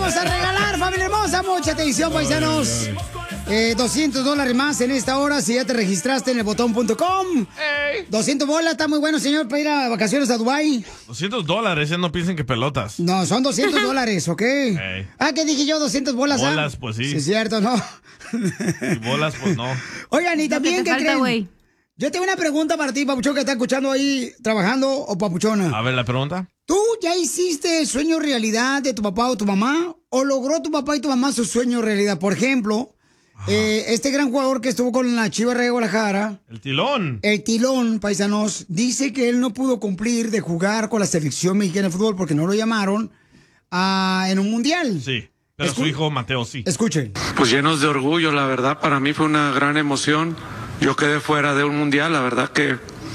vamos a regalar, familia hermosa. Mucha atención, paisanos. $200 más en esta hora si ya te registraste en el botón.com. 200 bolas, está muy bueno, señor, para ir a vacaciones a Dubái. $200, ya no piensen que pelotas. No, son $200, ¿ok? Ah, ¿qué dije yo? 200 bolas, Bolas, pues sí. Sí, es cierto, ¿no? Y bolas, pues no. Oigan, y también, ¿qué creen? Wey. Yo tengo una pregunta para ti, papuchón, que está escuchando ahí trabajando, o papuchona. A ver, la pregunta. ¿Tú ya hiciste el sueño realidad de tu papá o tu mamá? ¿O logró tu papá y tu mamá su sueño realidad? Por ejemplo, este gran jugador que estuvo con la Chivas de Guadalajara. El Tilón. El Tilón, paisanos, dice que él no pudo cumplir de jugar con la selección mexicana de fútbol porque no lo llamaron en un mundial. Sí, pero su hijo Mateo sí. Escuchen. Pues llenos de orgullo, la verdad, para mí fue una gran emoción. Yo quedé fuera de un mundial, la verdad que...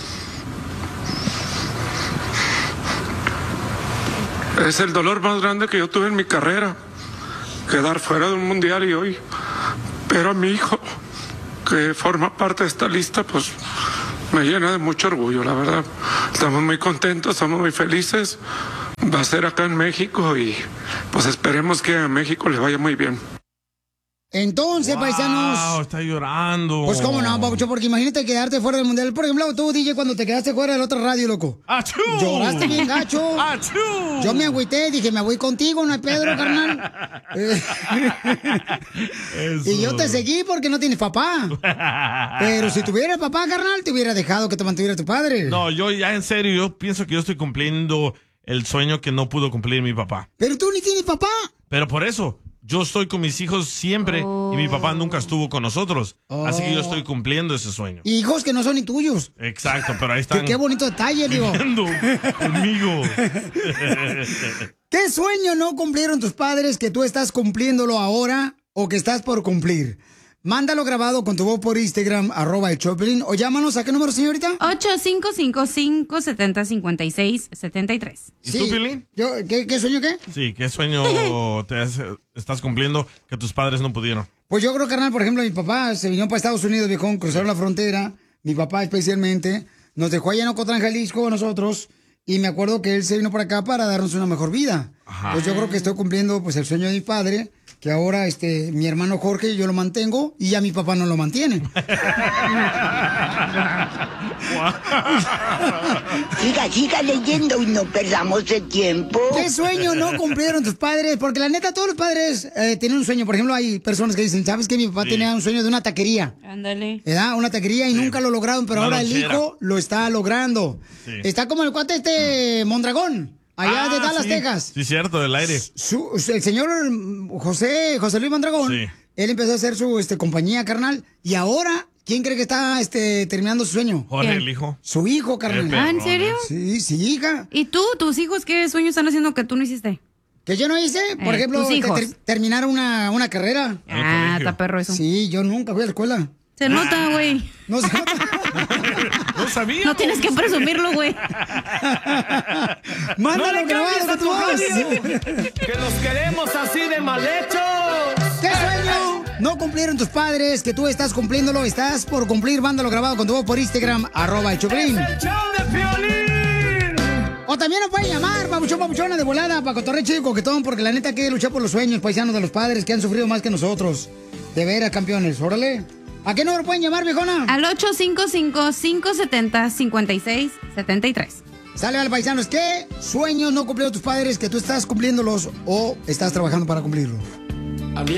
Es el dolor más grande que yo tuve en mi carrera, quedar fuera de un mundial y hoy. Pero a mi hijo, que forma parte de esta lista, pues me llena de mucho orgullo, la verdad. Estamos muy contentos, estamos muy felices. Va a ser acá en México y pues esperemos que a México le vaya muy bien. Entonces, paisanos... está llorando. Pues cómo no, papucho, porque imagínate quedarte fuera del mundial. Por ejemplo, tú, DJ, cuando te quedaste fuera de la otra radio, loco. ¡Achú! Lloraste bien gacho. ¡Achú! Yo me agüité, dije, me voy contigo, no hay Pedro, carnal. Y yo te seguí porque no tienes papá. Pero si tuviera papá, carnal, te hubiera dejado que te mantuviera tu padre. No, yo ya en serio, yo pienso que yo estoy cumpliendo el sueño que no pudo cumplir mi papá. Pero tú ni tienes papá. Pero por eso... Yo estoy con mis hijos siempre y mi papá nunca estuvo con nosotros. Así que yo estoy cumpliendo ese sueño. Hijos que no son ni tuyos. Exacto, pero ahí están. Qué bonito detalle, digo. Conmigo. ¿Qué sueño no cumplieron tus padres que tú estás cumpliéndolo ahora o que estás por cumplir? Mándalo grabado con tu voz por Instagram, @el Choplin, o llámanos. ¿A qué número, señorita? 8555-570-5673. ¿Y tú, Pilín? ¿Qué sueño qué? Sí, ¿qué sueño estás cumpliendo que tus padres no pudieron? Pues yo creo, carnal, por ejemplo, mi papá se vino para Estados Unidos, viejón, cruzaron la frontera, mi papá especialmente, nos dejó allá en Ocotlán, Jalisco, nosotros, y me acuerdo que él se vino para acá para darnos una mejor vida. Ajá. Pues yo creo que estoy cumpliendo pues el sueño de mi padre, que ahora mi hermano Jorge yo lo mantengo y ya mi papá no lo mantiene. Siga leyendo y no perdamos el tiempo. ¿Qué sueño no cumplieron tus padres? Porque la neta, todos los padres tienen un sueño. Por ejemplo, hay personas que dicen, ¿sabes qué? Mi papá tenía un sueño de una taquería. Ándale. ¿Verdad? Una taquería y nunca lo lograron, pero ahora el hijo lo está logrando. Sí. Está como el cuate Mondragón. Allá de Dallas, Texas. Sí, cierto, del aire. El señor José Luis Mondragón, él empezó a hacer su compañía, carnal, y ahora, ¿quién cree que está terminando su sueño? Jorge, el hijo. Su hijo, carnal. ¿En serio? Sí, hija. ¿Y tus hijos qué sueños están haciendo que tú no hiciste? ¿Que yo no hice? Por ejemplo, terminar una carrera. Está perro eso. Sí, yo nunca fui a la escuela. Se nota, güey. No se nota. No sabía. No tienes que presumirlo, güey. Mándalo grabado a tu voz. Que los queremos así de mal hechos. ¿Qué sueño no cumplieron tus padres que tú estás cumpliéndolo? Estás por cumplir. Mándalo grabado con tu voz por Instagram, @el Choplin. ¡Es el show de Piolín! O también nos pueden llamar, papuchona de volada, para cotorreo chico, coquetón, porque la neta hay que luchar por los sueños paisanos de los padres que han sufrido más que nosotros. De veras, campeones. Órale. ¿A qué número pueden llamar, viejona? Al 855-570-5673. Sale al paisanos. ¿Qué sueños no cumplieron tus padres que tú estás cumpliéndolos o estás trabajando para cumplirlos?